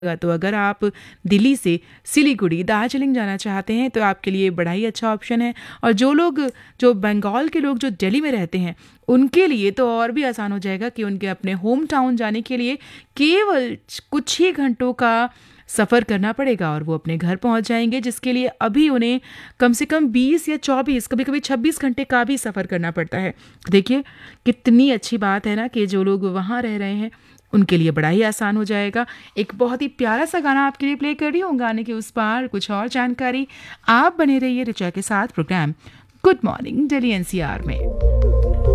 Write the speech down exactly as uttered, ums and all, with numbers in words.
तो अगर आप दिल्ली से सिलीगुड़ी, दार्जिलिंग जाना चाहते हैं तो आपके लिए बड़ा ही अच्छा ऑप्शन है। और जो लोग जो बंगाल के लोग जो दिल्ली में रहते हैं उनके लिए तो और भी आसान हो जाएगा कि उनके अपने होम टाउन जाने के लिए केवल कुछ ही घंटों का सफ़र करना पड़ेगा और वो अपने घर पहुंच जाएंगे, जिसके लिए अभी उन्हें कम से कम बीस या चौबीस, कभी कभी छब्बीस घंटे का भी सफ़र करना पड़ता है। देखिए कितनी अच्छी बात है ना कि जो लोग वहाँ रह रहे हैं उनके लिए बड़ा ही आसान हो जाएगा। एक बहुत ही प्यारा सा गाना आपके लिए प्ले कर रही हूँ, गाने के उस पार कुछ और जानकारी। आप बने रहिए रिचा के साथ programme good morning Delhi NCR में।